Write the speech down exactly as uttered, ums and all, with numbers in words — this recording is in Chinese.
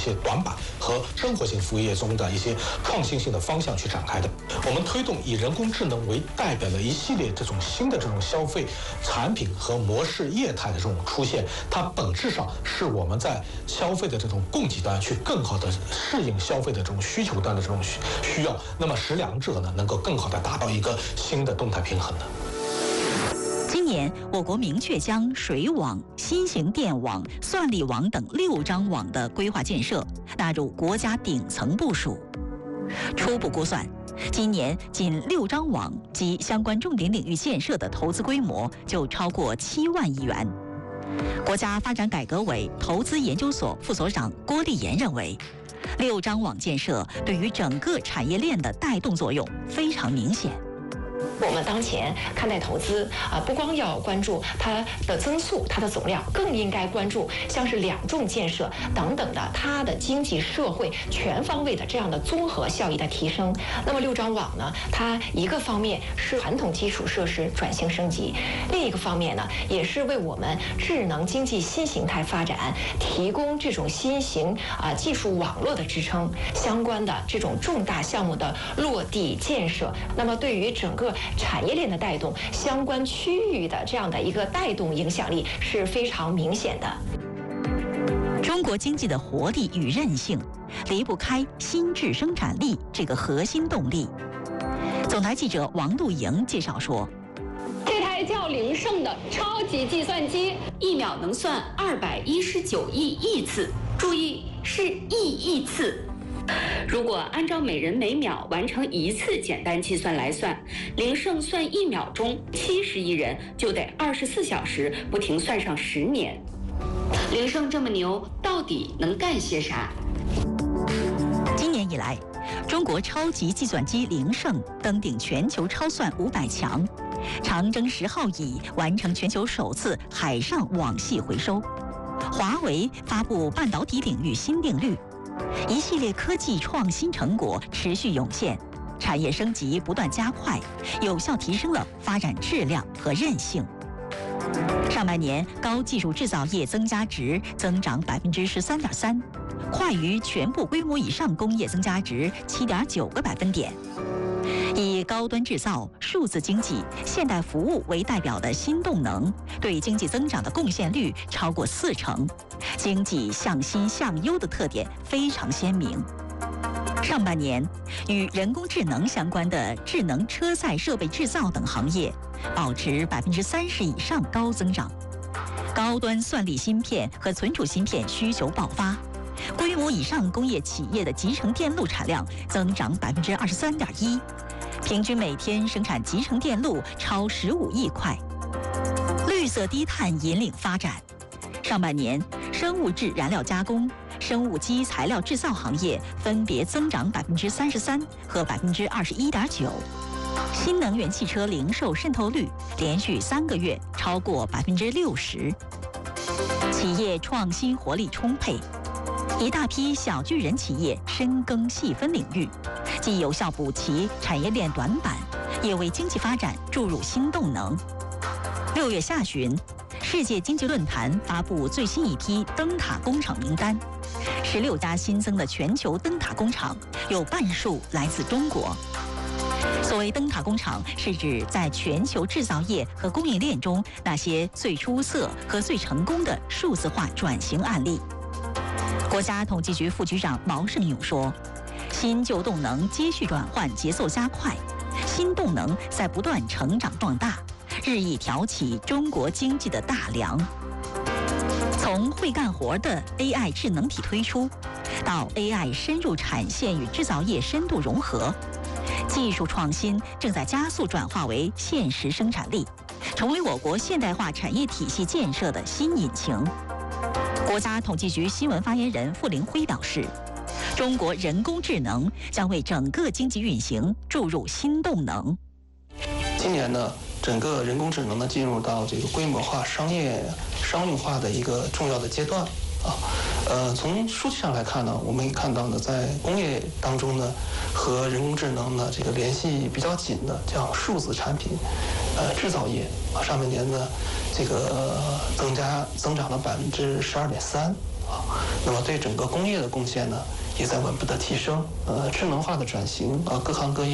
些短板和生活性服务业中的一些创新性的方向去展开的。我们推动以人工智能为代表的一系列这种新的这种消费产品和模式业态的这种出现，它本质上是我们在消费的这种供给端去更好的适应消费的这种需求端的这种需需要，那么使两者呢能够更好的达到一个新的动态平衡的。 今年，我国明确将水网、新型电网、算力网等六张网的规划建设纳入国家顶层部署。初步估算，今年仅六张网及相关重点领域建设的投资规模就超过七万亿元。国家发展改革委投资研究所副所长郭立岩认为，六张网建设对于整个产业链的带动作用非常明显。 我们当前看待投资啊，不光要关注它的增速、它的总量，更应该关注像是两重建设等等的它的经济社会全方位的这样的综合效益的提升。那么六张网呢，它一个方面是传统基础设施转型升级，另一个方面呢，也是为我们智能经济新形态发展提供这种新型啊技术网络的支撑。相关的这种重大项目的落地建设，那么对于整个产业链的带动，相关区域的这样的一个带动影响力是非常明显的。 中国经济的活力与韧性离不开新质生产力这个核心动力。总台记者王露莹介绍说， 这台叫灵胜的超级计算机，一秒能算二百一十九亿亿次，注意是亿亿次。如果按照每人每秒完成一次简单计算来算，灵胜算一秒钟七十亿人就得二十四小时不停算上十年。灵胜这么牛，到底能干些啥？ 今年以来，中国超级计算机灵胜登顶全球超算五百强，长征十号乙完成全球首次海上网系回收，华为发布半导体领域新定律。一系列科技创新成果持续涌现，产业升级不断加快，有效提升了发展质量和韧性。上半年高技术制造业增加值增长百分之十三点三，快于全部规模以上工业增加值七点九个百分点。以高端制造、数字经济、现代服务为代表的新动能，对经济增长的贡献率超过四成，经济向新向优的特点非常鲜明。上半年，与人工智能相关的智能车载设备制造等行业，保持百分之三十以上高增长。高端算力芯片和存储芯片需求爆发，规模以上工业企业的集成电路产量增长百分之二十三点一。平均每天生产集成电路超十五亿块，绿色低碳引领发展。上半年，生物质燃料加工、生物基材料制造行业分别增长百分之三十三和百分之二十一点九。新能源汽车零售渗透率连续三个月超过百分之六十。企业创新活力充沛，一大批小巨人企业深耕细分领域，既有效补齐产业链短板，也为经济发展注入新动能。六月下旬，世界经济论坛发布最新一批灯塔工厂名单，十六家新增的全球灯塔工厂有半数来自中国。所谓灯塔工厂，是指在全球制造业和供应链中那些最出色和最成功的数字化转型案例。国家统计局副局长毛盛勇说，新旧动能接续转换节奏加快，新动能在不断成长壮大，日益挑起中国经济的大梁。从会干活的 A I 智能体推出，到 A I 深入产线与制造业深度融合，技术创新正在加速转化为现实生产力，成为我国现代化产业体系建设的新引擎。国家统计局新闻发言人傅凌辉表示，中国人工智能将为整个经济运行注入新动能。 今年呢，整个人工智能呢进入到这个规模化、商业商用化的一个重要的阶段啊。呃，从数据上来看呢，我们看到呢，在工业当中呢，和人工智能呢这个联系比较紧的，像数字产品，呃，制造业啊，上半年呢，这个、呃、增加增长了百分之十二点三啊。那么对整个工业的贡献呢，也在稳步的提升。呃，智能化的转型啊，各行各业。